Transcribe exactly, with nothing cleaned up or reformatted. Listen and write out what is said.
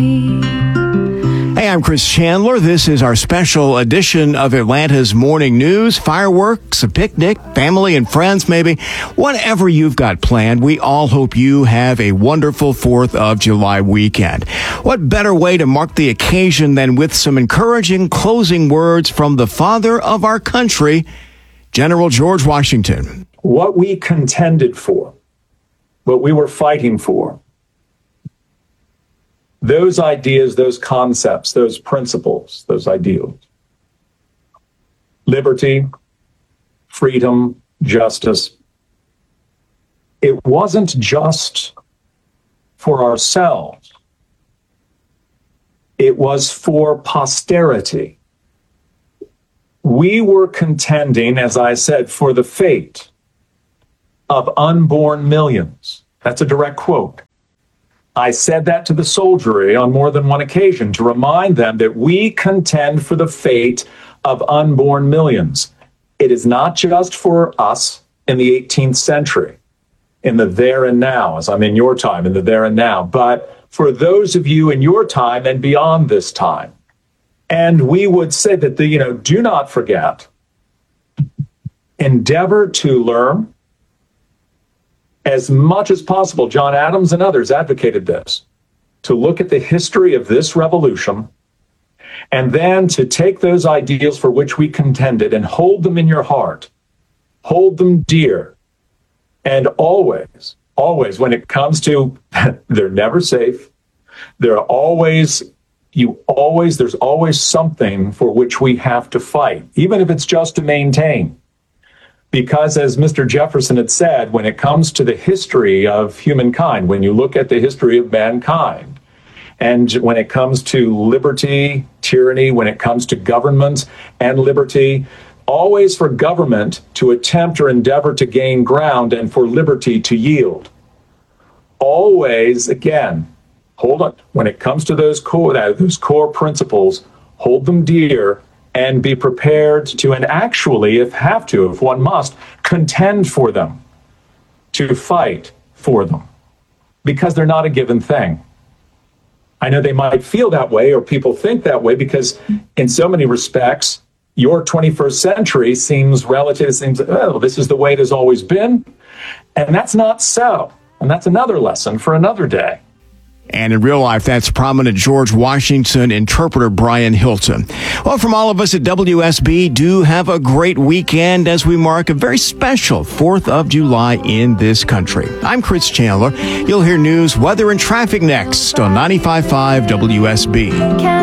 Hey, I'm Chris Chandler. This is our special edition of Atlanta's Morning News. Fireworks, a picnic, family and friends maybe. Whatever you've got planned, we all hope you have a wonderful fourth of July weekend. What better way to mark the occasion than with some encouraging closing words from the father of our country, General George Washington. What we contended for, what we were fighting for, those ideas, those concepts, those principles, those ideals, liberty, freedom, justice, it wasn't just for ourselves. It was for posterity. We were contending, as I said, for the fate of unborn millions. That's a direct quote. I said that to the soldiery on more than one occasion to remind them that we contend for the fate of unborn millions. It is not just for us in the eighteenth century, in the there and now, as I'm in your time, in the there and now, but for those of you in your time and beyond this time. And we would say that, the, you know, do not forget, endeavor to learn as much as possible. John Adams and others advocated this, to look at the history of this revolution and then to take those ideals for which we contended and hold them in your heart, hold them dear. And always, always, when it comes to, they're never safe. They're always, you always, there's always something for which we have to fight, even if it's just to maintain. Because as Mister Jefferson had said, when it comes to the history of humankind, when you look at the history of mankind, and when it comes to liberty, tyranny, when it comes to government and liberty, always for government to attempt or endeavor to gain ground and for liberty to yield. Always, again, hold on, when it comes to those core, those core principles, hold them dear, and be prepared to, and actually, if have to, if one must, contend for them, to fight for them, because they're not a given thing. I know they might feel that way, or people think that way, because in so many respects, your twenty-first century seems relative, it seems, oh, this is the way it has always been, and that's not so. And that's another lesson for another day. And in real life, that's prominent George Washington interpreter Brian Hilton. Well, from all of us at W S B, do have a great weekend as we mark a very special fourth of July in this country. I'm Chris Chandler. You'll hear news, weather, and traffic next on ninety-five point five W S B.